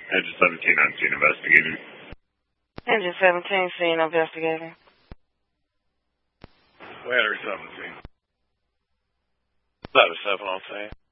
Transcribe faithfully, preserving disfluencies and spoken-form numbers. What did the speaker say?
Engine seventeen on scene investigating. Engine seventeen, scene investigating. Ladder seventeen. Ladder seven on scene.